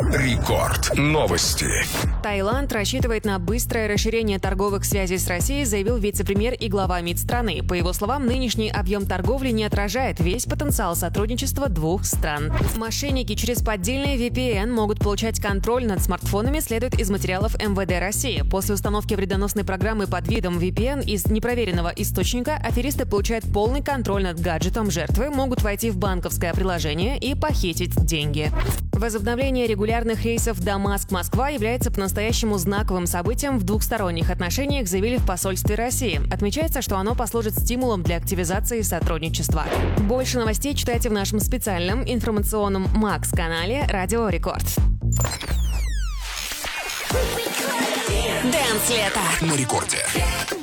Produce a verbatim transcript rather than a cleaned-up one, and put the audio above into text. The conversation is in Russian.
Рекорд. Новости. Таиланд рассчитывает на быстрое расширение торговых связей с Россией, заявил вице-премьер и глава МИД страны. По его словам, нынешний объем торговли не отражает весь потенциал сотрудничества двух стран. Мошенники через поддельные ви пи эн могут получать контроль над смартфонами, следует из материалов эм вэ дэ России. После установки вредоносной программы под видом ви пи эн из непроверенного источника аферисты получают полный контроль над гаджетом жертвы, могут войти в банковское приложение и похитить деньги. Возобновление регулярных рейсов Дамаск-Москва является по-настоящему знаковым событием в двухсторонних отношениях, заявили в посольстве России. Отмечается, что оно послужит стимулом для активизации сотрудничества. Больше новостей читайте в нашем специальном информационном Макс-канале «Радио Рекорд». Дэнс лето На рекорде.